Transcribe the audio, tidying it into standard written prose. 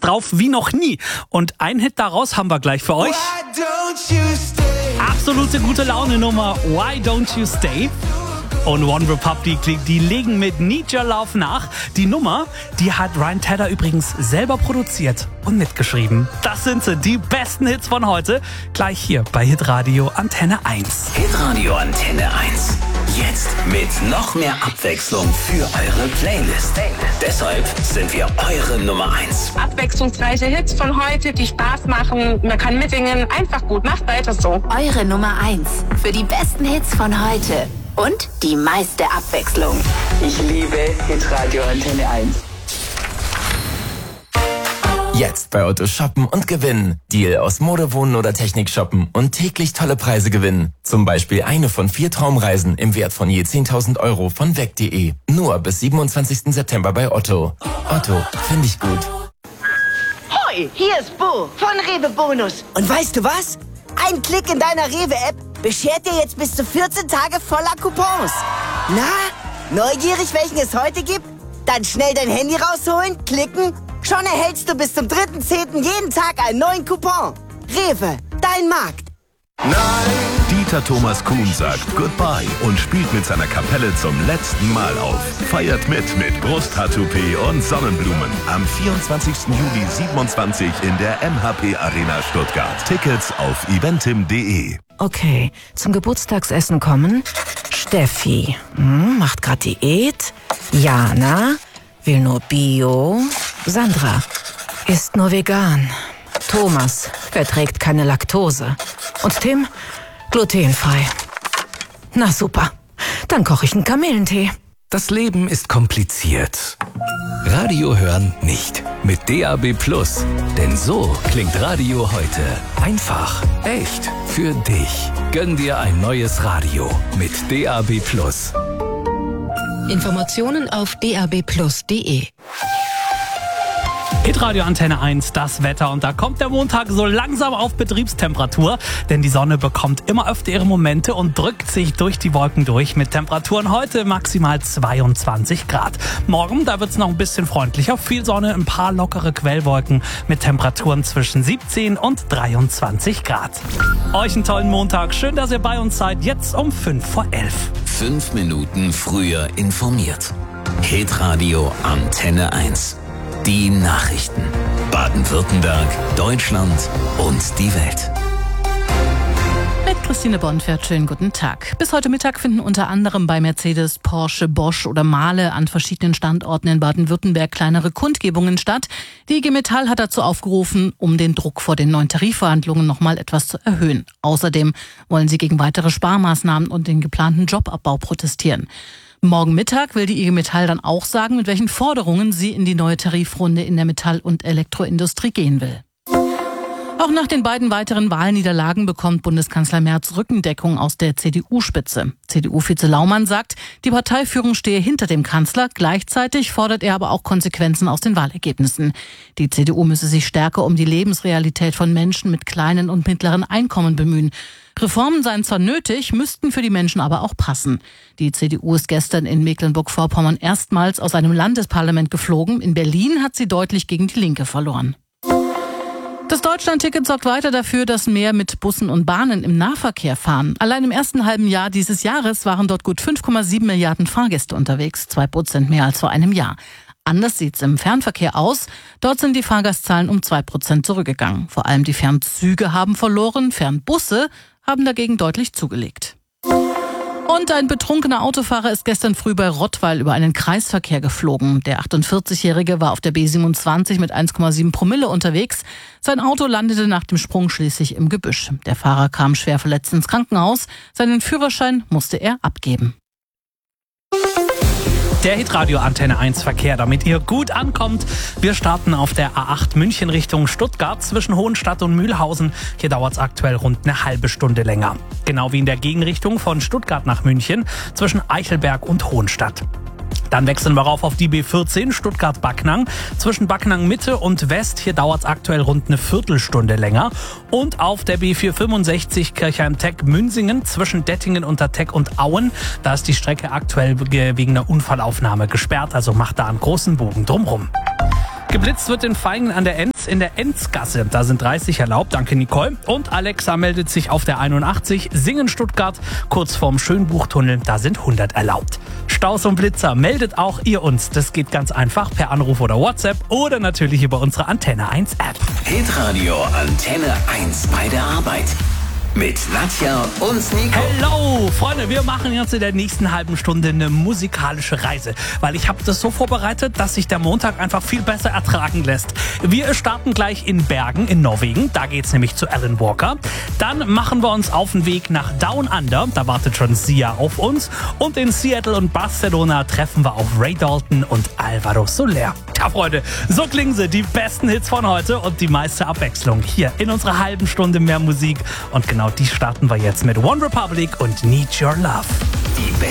drauf wie noch nie. Und ein Hit daraus haben wir gleich für euch. Absolute gute Laune Nummer Why Don't You Stay? Und One Republic, die legen mit Need Your Love nach. Die Nummer, die hat Ryan Tedder übrigens selber produziert und mitgeschrieben. Das sind sie, die besten Hits von heute. Gleich hier bei Hitradio Antenne 1. Hitradio Antenne 1. Jetzt mit noch mehr Abwechslung für eure Playlist. Deshalb sind wir eure Nummer 1. Abwechslungsreiche Hits von heute, die Spaß machen. Man kann mitsingen. Einfach gut. Macht weiter so. Eure Nummer 1 für die besten Hits von heute. Und die meiste Abwechslung. Ich liebe Hitradio Antenne 1. Jetzt bei Otto shoppen und gewinnen. Deal aus Mode, Wohnen oder Technik shoppen und täglich tolle Preise gewinnen. Zum Beispiel eine von 4 Traumreisen im Wert von je 10.000 Euro von weg.de. Nur bis 27. September bei Otto. Otto, finde ich gut. Hoi, hier ist Bo von Rewe Bonus. Und weißt du was? Ein Klick in deiner Rewe-App beschert dir jetzt bis zu 14 Tage voller Coupons. Na, neugierig, welchen es heute gibt? Dann schnell dein Handy rausholen, klicken. Schon erhältst du bis zum 3.10. jeden Tag einen neuen Coupon. Rewe, dein Markt. Dieter Thomas Kuhn sagt Goodbye und spielt mit seiner Kapelle zum letzten Mal auf. Feiert mit Brusttattoo-P und Sonnenblumen. Am 24. Juli 27 in der MHP Arena Stuttgart. Tickets auf eventim.de. Okay, zum Geburtstagsessen kommen Steffi, macht grad Diät. Jana, will nur Bio. Sandra, isst nur vegan. Thomas, verträgt keine Laktose. Und Tim, glutenfrei. Na super, dann koche ich einen Kamillentee. Das Leben ist kompliziert. Radio hören nicht. Mit DAB+. Denn so klingt Radio heute. Einfach, echt, für dich. Gönn dir ein neues Radio mit DAB+. Informationen auf dabplus.de. Hitradio Antenne 1, das Wetter. Und da kommt der Montag so langsam auf Betriebstemperatur, denn die Sonne bekommt immer öfter ihre Momente und drückt sich durch die Wolken durch mit Temperaturen heute maximal 22 Grad. Morgen, da wird es noch ein bisschen freundlicher, viel Sonne, ein paar lockere Quellwolken mit Temperaturen zwischen 17 und 23 Grad. Euch einen tollen Montag, schön, dass ihr bei uns seid, jetzt um 5 vor 11. 5 Minuten früher informiert. Hitradio Antenne 1. Die Nachrichten. Baden-Württemberg, Deutschland und die Welt. Mit Christine Bonfert, schönen guten Tag. Bis heute Mittag finden unter anderem bei Mercedes, Porsche, Bosch oder Mahle an verschiedenen Standorten in Baden-Württemberg kleinere Kundgebungen statt. Die IG Metall hat dazu aufgerufen, um den Druck vor den neuen Tarifverhandlungen nochmal etwas zu erhöhen. Außerdem wollen sie gegen weitere Sparmaßnahmen und den geplanten Jobabbau protestieren. Morgen Mittag will die IG Metall dann auch sagen, mit welchen Forderungen sie in die neue Tarifrunde in der Metall- und Elektroindustrie gehen will. Auch nach den beiden weiteren Wahlniederlagen bekommt Bundeskanzler Merz Rückendeckung aus der CDU-Spitze. CDU-Vize Laumann sagt, die Parteiführung stehe hinter dem Kanzler. Gleichzeitig fordert er aber auch Konsequenzen aus den Wahlergebnissen. Die CDU müsse sich stärker um die Lebensrealität von Menschen mit kleinen und mittleren Einkommen bemühen. Reformen seien zwar nötig, müssten für die Menschen aber auch passen. Die CDU ist gestern in Mecklenburg-Vorpommern erstmals aus einem Landesparlament geflogen. In Berlin hat sie deutlich gegen die Linke verloren. Das Deutschlandticket sorgt weiter dafür, dass mehr mit Bussen und Bahnen im Nahverkehr fahren. Allein im ersten halben Jahr dieses Jahres waren dort gut 5,7 Milliarden Fahrgäste unterwegs, 2% mehr als vor einem Jahr. Anders sieht's im Fernverkehr aus. Dort sind die Fahrgastzahlen um 2% zurückgegangen. Vor allem die Fernzüge haben verloren, Fernbusse haben dagegen deutlich zugelegt. Und ein betrunkener Autofahrer ist gestern früh bei Rottweil über einen Kreisverkehr geflogen. Der 48-Jährige war auf der B27 mit 1,7 Promille unterwegs. Sein Auto landete nach dem Sprung schließlich im Gebüsch. Der Fahrer kam schwer verletzt ins Krankenhaus. Seinen Führerschein musste er abgeben. Der Hitradio Antenne 1 Verkehr, damit ihr gut ankommt. Wir starten auf der A8 München Richtung Stuttgart zwischen Hohenstadt und Mühlhausen. Hier dauert es aktuell rund eine halbe Stunde länger. Genau wie in der Gegenrichtung von Stuttgart nach München zwischen Eichelberg und Hohenstadt. Dann wechseln wir rauf auf die B14 Stuttgart-Backnang. Zwischen Backnang Mitte und West, hier dauert es aktuell rund eine Viertelstunde länger. Und auf der B465 Kirchheim-Teck-Münsingen zwischen Dettingen unter Teck und Auen. Da ist die Strecke aktuell wegen einer Unfallaufnahme gesperrt, also macht da einen großen Bogen drumrum. Geblitzt wird in Vaihingen an der Enz in der Enzgasse. Da sind 30 erlaubt, danke Nicole. Und Alexa meldet sich auf der 81. Singen Stuttgart, kurz vorm Schönbuchtunnel, da sind 100 erlaubt. Staus und Blitzer, meldet auch ihr uns. Das geht ganz einfach per Anruf oder WhatsApp oder natürlich über unsere Antenne 1 App. Hitradio Antenne 1 bei der Arbeit. Mit Nadja und Nico. Hello, Freunde, wir machen jetzt in der nächsten halben Stunde eine musikalische Reise, weil ich habe das so vorbereitet, dass sich der Montag einfach viel besser ertragen lässt. Wir starten gleich in Bergen in Norwegen, da geht's nämlich zu Alan Walker. Dann machen wir uns auf den Weg nach Down Under, da wartet schon Sia auf uns. Und in Seattle und Barcelona treffen wir auf Ray Dalton und Alvaro Soler. Ja, Freunde, so klingen sie, die besten Hits von heute und die meiste Abwechslung hier in unserer halben Stunde mehr Musik. Und genau die starten wir jetzt mit One Republic und Need Your Love. Die